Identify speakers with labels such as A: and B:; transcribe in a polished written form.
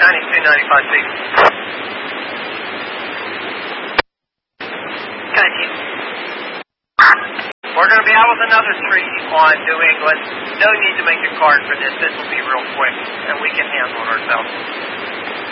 A: Thank you. We're going to be out with another treaty on New England. No need to make a card for this. This will be real quick, and we can handle it ourselves.